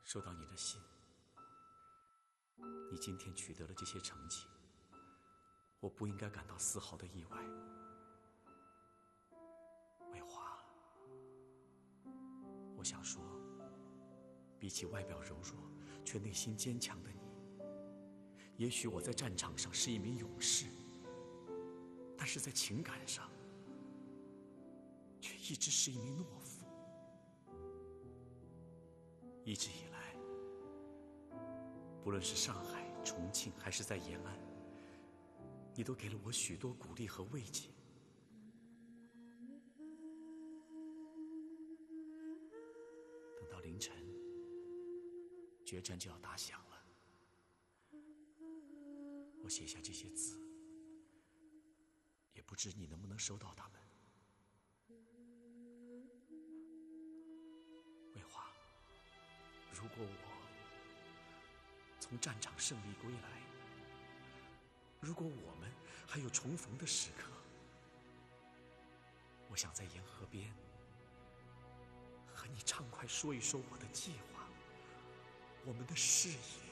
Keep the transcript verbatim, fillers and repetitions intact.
收到你的信，你今天取得了这些成绩，我不应该感到丝毫的意外。魏华，我想说，比起外表柔弱却内心坚强的你，也许我在战场上是一名勇士，但是在情感上却一直是一名懦夫。一直以来，不论是上海、重庆还是在延安，你都给了我许多鼓励和慰藉。等到凌晨，决战就要打响了，我写下这些字，也不知你能不能收到它们。魏华，如果我从战场胜利归来，如果我们还有重逢的时刻，我想在沿河边和你畅快说一说我的计划，我们的事业。